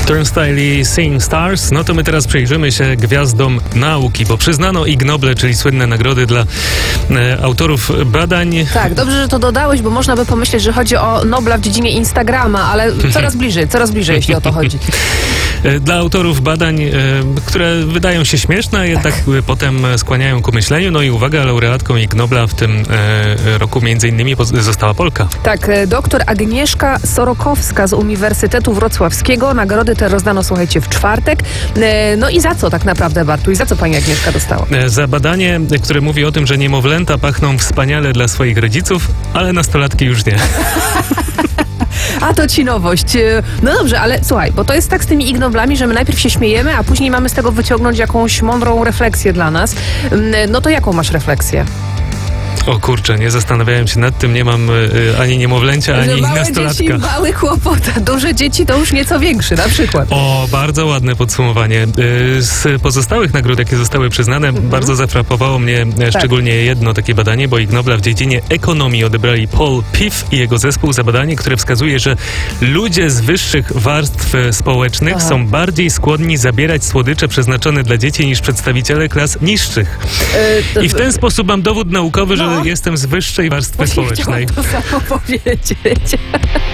Turnstile Seeing Stars. No to my teraz przyjrzymy się gwiazdom nauki, bo przyznano Ig Nobel, czyli słynne nagrody dla autorów badań. Tak, dobrze, że to dodałeś, bo można by pomyśleć, że chodzi o Nobla w dziedzinie Instagrama, ale coraz bliżej, jeśli o to chodzi. Dla autorów badań, które wydają się śmieszne, a jednak potem skłaniają ku myśleniu. No i uwaga, laureatką Ig Nobla w tym roku między innymi została Polka. Tak, doktor Agnieszka Sorokowska z Uniwersytetu Wrocławskiego. Nagrody te rozdano, słuchajcie, w czwartek. No i za co tak naprawdę, Bartu? I za co pani Agnieszka dostała? Za badanie, które mówi o tym, że niemowlęta pachną wspaniale dla swoich rodziców, ale nastolatki już nie. A to ci nowość. No dobrze, ale słuchaj, bo to jest tak z tymi Ig Noblami, że my najpierw się śmiejemy, a później mamy z tego wyciągnąć jakąś mądrą refleksję dla nas. No to jaką masz refleksję? O kurczę, nie zastanawiałem się nad tym, nie mam ani niemowlęcia, ani nastolatka. Małe dzieci, mały kłopot, duże dzieci to już nieco większy, na przykład. O, bardzo ładne podsumowanie. Z pozostałych nagród, jakie zostały przyznane, bardzo zafrapowało mnie szczególnie jedno takie badanie, bo Ig Nobla w dziedzinie ekonomii odebrali Paul Piff i jego zespół za badanie, które wskazuje, że ludzie z wyższych warstw społecznych są bardziej skłonni zabierać słodycze przeznaczone dla dzieci niż przedstawiciele klas niższych. I w ten sposób mam dowód naukowy, że jestem z wyższej warstwy społecznej. Chciałam to samo powiedzieć.